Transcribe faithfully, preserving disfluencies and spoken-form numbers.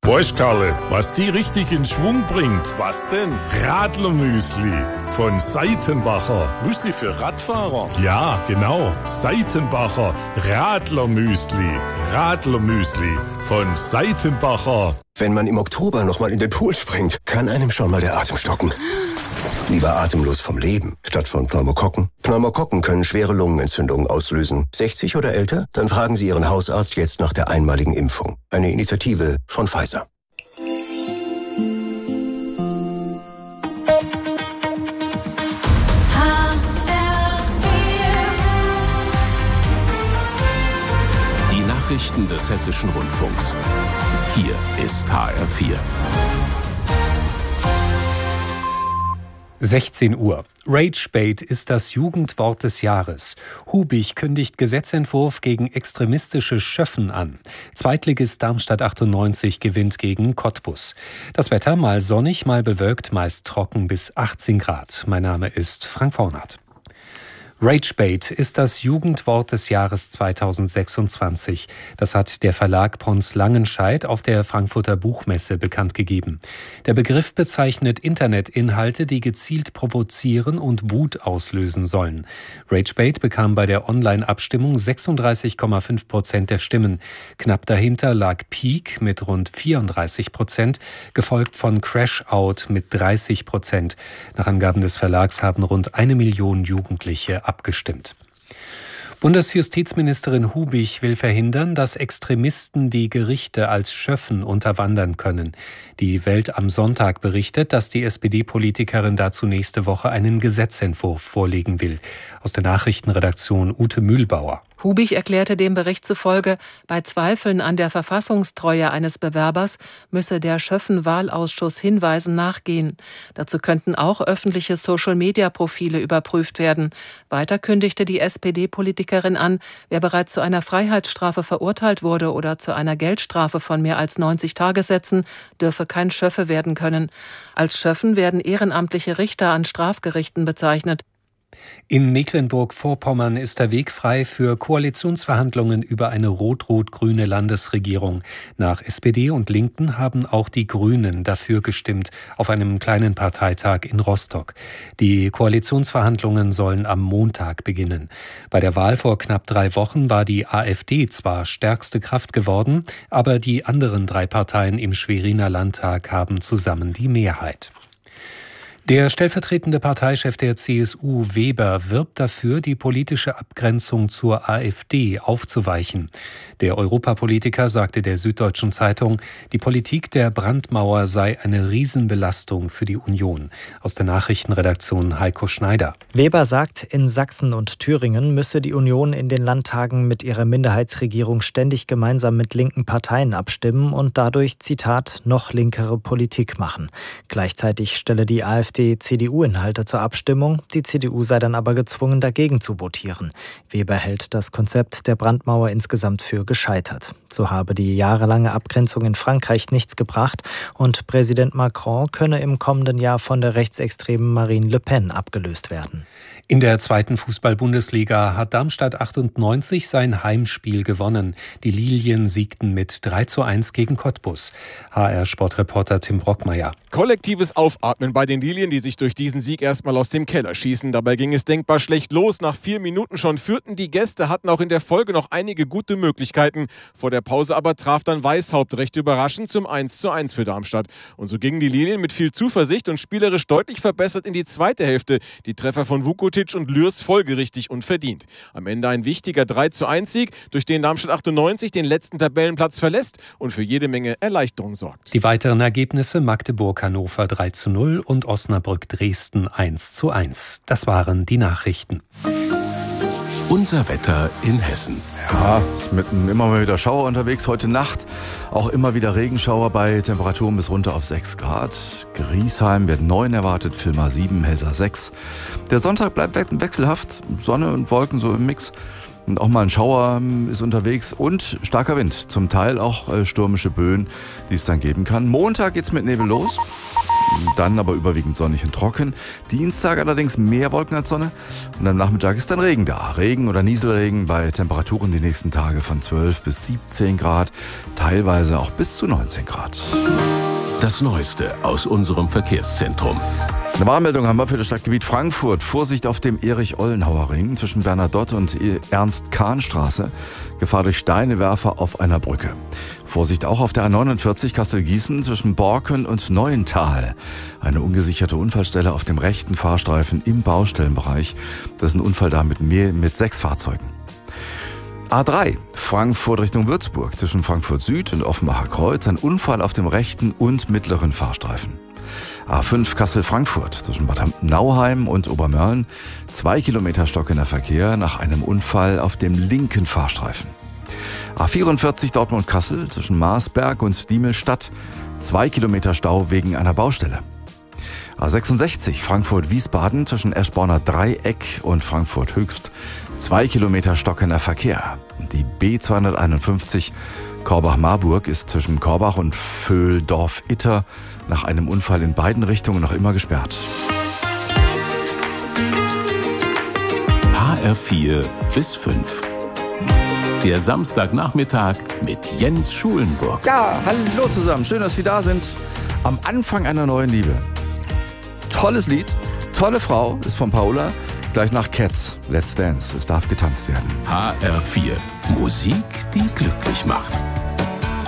Weißt Karle, was die richtig in Schwung bringt? Was denn? Radlermüsli von Seitenbacher. Müsli für Radfahrer? Ja, genau. Seitenbacher Radlermüsli. Radlermüsli von Seitenbacher. Wenn man im Oktober nochmal in den Pool springt, kann einem schon mal der Atem stocken. Lieber atemlos vom Leben, statt von Pneumokokken. Pneumokokken können schwere Lungenentzündungen auslösen. sechzig oder älter? Dann fragen Sie Ihren Hausarzt jetzt nach der einmaligen Impfung. Eine Initiative von Pfizer. Die Nachrichten des Hessischen Rundfunks. Hier ist H R vier. sechzehn Uhr. Ragebait ist das Jugendwort des Jahres. Hubich kündigt Gesetzentwurf gegen extremistische Schöffen an. Zweitligist Darmstadt achtundneunzig gewinnt gegen Cottbus. Das Wetter mal sonnig, mal bewölkt, meist trocken bis achtzehn Grad. Mein Name ist Frank Vornert. Ragebait ist das Jugendwort des Jahres zweitausendsechsundzwanzig. Das hat der Verlag Pons Langenscheidt auf der Frankfurter Buchmesse bekannt gegeben. Der Begriff bezeichnet Internetinhalte, die gezielt provozieren und Wut auslösen sollen. Ragebait bekam bei der Online-Abstimmung sechsunddreißig Komma fünf Prozent der Stimmen. Knapp dahinter lag Peak mit rund vierunddreißig Prozent, gefolgt von Crashout mit dreißig Prozent. Nach Angaben des Verlags haben rund eine Million Jugendliche abgestimmt. Bundesjustizministerin Hubich will verhindern, dass Extremisten die Gerichte als Schöffen unterwandern können. Die Welt am Sonntag berichtet, dass die S P D-Politikerin dazu nächste Woche einen Gesetzentwurf vorlegen will. Aus der Nachrichtenredaktion Ute Mühlbauer. Hubich erklärte dem Bericht zufolge, bei Zweifeln an der Verfassungstreue eines Bewerbers müsse der Schöffen-Wahlausschuss Hinweisen nachgehen. Dazu könnten auch öffentliche Social-Media-Profile überprüft werden. Weiter kündigte die S P D-Politikerin an, wer bereits zu einer Freiheitsstrafe verurteilt wurde oder zu einer Geldstrafe von mehr als neunzig Tagessätzen, dürfe kein Schöffe werden können. Als Schöffen werden ehrenamtliche Richter an Strafgerichten bezeichnet. In Mecklenburg-Vorpommern ist der Weg frei für Koalitionsverhandlungen über eine rot-rot-grüne Landesregierung. Nach S P D und Linken haben auch die Grünen dafür gestimmt, auf einem kleinen Parteitag in Rostock. Die Koalitionsverhandlungen sollen am Montag beginnen. Bei der Wahl vor knapp drei Wochen war die AfD zwar stärkste Kraft geworden, aber die anderen drei Parteien im Schweriner Landtag haben zusammen die Mehrheit. Der stellvertretende Parteichef der C S U, Weber, wirbt dafür, die politische Abgrenzung zur AfD aufzuweichen. Der Europapolitiker sagte der Süddeutschen Zeitung, die Politik der Brandmauer sei eine Riesenbelastung für die Union. Aus der Nachrichtenredaktion Heiko Schneider. Weber sagt, in Sachsen und Thüringen müsse die Union in den Landtagen mit ihrer Minderheitsregierung ständig gemeinsam mit linken Parteien abstimmen und dadurch, Zitat, noch linkere Politik machen. Gleichzeitig stelle die AfD C D U-Inhalte zur Abstimmung. Die C D U sei dann aber gezwungen, dagegen zu votieren. Weber hält das Konzept der Brandmauer insgesamt für gescheitert. So habe die jahrelange Abgrenzung in Frankreich nichts gebracht und Präsident Macron könne im kommenden Jahr von der rechtsextremen Marine Le Pen abgelöst werden. In der zweiten Fußball-Bundesliga hat Darmstadt achtundneunzig sein Heimspiel gewonnen. Die Lilien siegten mit drei zu eins gegen Cottbus. H R-Sportreporter Tim Brockmeier. Kollektives Aufatmen bei den Lilien, die sich durch diesen Sieg erstmal aus dem Keller schießen. Dabei ging es denkbar schlecht los. Nach vier Minuten schon führten die Gäste, hatten auch in der Folge noch einige gute Möglichkeiten. Vor der Pause aber traf dann Weishaupt recht überraschend zum eins zu eins für Darmstadt. Und so gingen die Lilien mit viel Zuversicht und spielerisch deutlich verbessert in die zweite Hälfte. Die Treffer von Vukotic und Lürs folgerichtig und verdient. Am Ende ein wichtiger drei zu eins Sieg, durch den Darmstadt achtundneunzig den letzten Tabellenplatz verlässt und für jede Menge Erleichterung sorgt. Die weiteren Ergebnisse: Magdeburg-Hannover drei zu null und Osnabrück-Dresden eins zu eins. Das waren die Nachrichten. Unser Wetter in Hessen. Ja, ist mitten immer mal wieder Schauer unterwegs. Heute Nacht auch immer wieder Regenschauer bei Temperaturen bis runter auf sechs Grad. Griesheim wird neun erwartet, Villmar sieben, Helsa sechs. Der Sonntag bleibt wechselhaft, Sonne und Wolken so im Mix. Und auch mal ein Schauer ist unterwegs und starker Wind. Zum Teil auch stürmische Böen, die es dann geben kann. Montag geht's mit Nebel los. dann aber überwiegend sonnig und trocken. Dienstag allerdings mehr Wolken als Sonne und am Nachmittag ist dann Regen da. Regen oder Nieselregen bei Temperaturen die nächsten Tage von zwölf bis siebzehn Grad, teilweise auch bis zu neunzehn Grad. Das Neueste aus unserem Verkehrszentrum. Eine Warnmeldung haben wir für das Stadtgebiet Frankfurt. Vorsicht auf dem Erich-Ollenhauer-Ring zwischen Bernadotte und Ernst-Kahn-Straße. Gefahr durch Steinewerfer auf einer Brücke. Vorsicht auch auf der A neunundvierzig Kassel-Gießen zwischen Borken und Neuental. Eine ungesicherte Unfallstelle auf dem rechten Fahrstreifen im Baustellenbereich. Das ist ein Unfall da mit, mehr, mit sechs Fahrzeugen. A drei, Frankfurt Richtung Würzburg zwischen Frankfurt Süd und Offenbacher Kreuz. Ein Unfall auf dem rechten und mittleren Fahrstreifen. A fünf Kassel-Frankfurt zwischen Bad Nauheim und Obermörlen. Zwei Kilometer stockender Verkehr nach einem Unfall auf dem linken Fahrstreifen. A vierundvierzig Dortmund-Kassel zwischen Marsberg und Diemelstadt. Zwei Kilometer Stau wegen einer Baustelle. A sechsundsechzig Frankfurt-Wiesbaden zwischen Eschborner Dreieck und Frankfurt Höchst. Zwei Kilometer stockender Verkehr. Die B zweihunderteinundfünfzig Korbach-Marburg ist zwischen Korbach und Vöhldorf-Itter nach einem Unfall in beiden Richtungen noch immer gesperrt. H R vier bis fünf. Der Samstagnachmittag mit Jens Schulenburg. Ja, hallo zusammen. Schön, dass Sie da sind. Am Anfang einer neuen Liebe. Tolles Lied, tolle Frau, ist von Paula. Gleich nach Cats, Let's Dance. Es darf getanzt werden. H R vier. Musik, die glücklich macht.